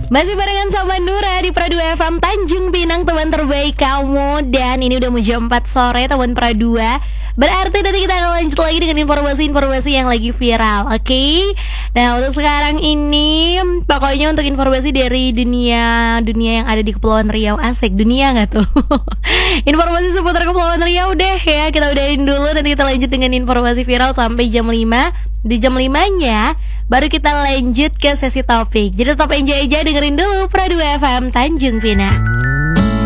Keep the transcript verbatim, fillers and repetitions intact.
Masih barengan sama Nura di Pradua F M Tanjung Pinang, teman terbaik kamu. Dan ini udah mau jam empat sore teman Pradua. Berarti nanti kita akan lanjut lagi dengan informasi-informasi yang lagi viral. Oke okay? Nah untuk sekarang ini, pokoknya untuk informasi dari dunia Dunia yang ada di Kepulauan Riau. Asik, dunia gak tuh? Informasi seputar Kepulauan Riau deh ya. Kita udahin dulu, nanti kita lanjut dengan informasi viral sampai jam lima. Di jam lima-nya baru kita lanjut ke sesi topik. Jadi tetap enjoy aja, dengerin dulu Pradua F M Tanjung Pinang.